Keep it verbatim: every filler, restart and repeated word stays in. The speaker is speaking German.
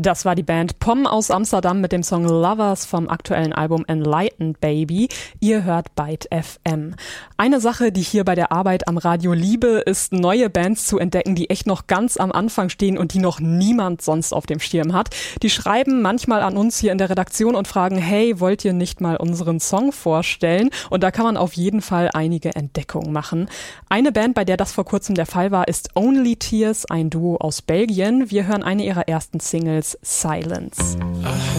Das war die Band Pom aus Amsterdam mit dem Song Lovers vom aktuellen Album Enlightened Baby. Ihr hört Byte F M. Eine Sache, die ich hier bei der Arbeit am Radio liebe, ist neue Bands zu entdecken, die echt noch ganz am Anfang stehen und die noch niemand sonst auf dem Schirm hat. Die schreiben manchmal an uns hier in der Redaktion und fragen, hey, wollt ihr nicht mal unseren Song vorstellen? Und da kann man auf jeden Fall einige Entdeckungen machen. Eine Band, bei der das vor kurzem der Fall war, ist Only Tears, ein Duo aus Belgien. Wir hören eine ihrer ersten Singles, Silence.